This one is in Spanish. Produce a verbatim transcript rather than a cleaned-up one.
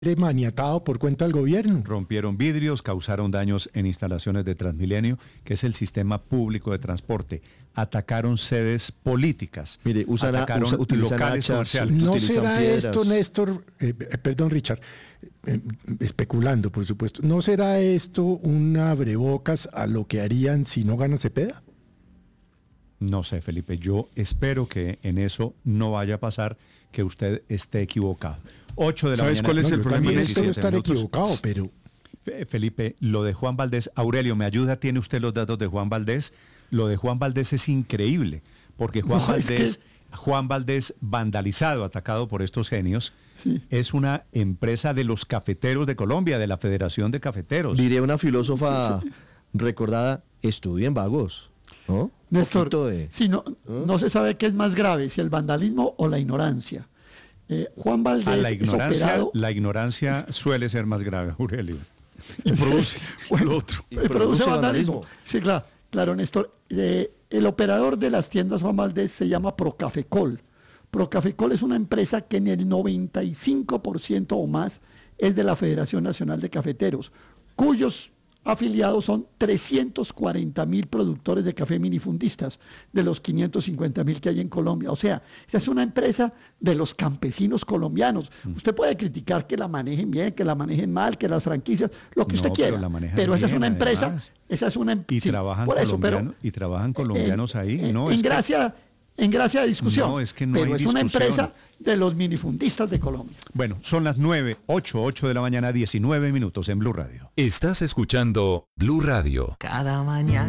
maniatado por cuenta del gobierno. Rompieron vidrios, causaron daños en instalaciones de Transmilenio, que es el sistema público de transporte. Atacaron sedes políticas. Mire, usan atacaron usa, utilizan locales hachas, comerciales. ¿No utilizan será piedras. esto, Néstor, eh, eh, perdón, Richard, eh, especulando, por supuesto, ¿no será esto un abrebocas a lo que harían si no gana Cepeda? No sé, Felipe, yo espero que en eso no vaya a pasar, que usted esté equivocado. ocho de la ¿Sabes mañana. cuál es No, el yo problema también de espero esto? estar minutos. equivocado, pero... Fe- Felipe, lo de Juan Valdés, Aurelio, ¿me ayuda? ¿Tiene usted los datos de Juan Valdés? Lo de Juan Valdés es increíble, porque Juan No, es Valdés, que- Juan Valdés, vandalizado, atacado por estos genios, Sí. es una empresa de los cafeteros de Colombia, de la Federación de Cafeteros. Diría una filósofa recordada, estudien vagos, ¿no? Néstor, Poquito de- si no, no se sabe qué es más grave, si el vandalismo o la ignorancia. Eh, Juan Valdés A la es ignorancia, operado, la ignorancia suele ser más grave, Aurelio. Y produce bueno, lo otro. Y eh, produce produce vandalismo. vandalismo. Sí, claro, claro, Néstor. Eh, el operador de las tiendas Juan Valdés se llama Procafecol. Procafecol es una empresa que en el noventa y cinco por ciento o más es de la Federación Nacional de Cafeteros, cuyos afiliados son trescientos cuarenta mil productores de café minifundistas, de los quinientos cincuenta mil que hay en Colombia. O sea, esa es una empresa de los campesinos colombianos. Usted puede criticar que la manejen bien, que la manejen mal, que las franquicias, lo que No, usted pero quiera. la manejan Pero esa es bien, una empresa, además. esa es una em- Y sí, trabajan por eso, pero, colombianos, y trabajan colombianos ahí, en, ¿no? en es que- gracia, en gracia de discusión. No, es que no pero hay es una discusión. empresa de los minifundistas de Colombia. Bueno, son las nueve, ocho, ocho de la mañana, diecinueve minutos en Blue Radio. Estás escuchando Blue Radio. Cada mañana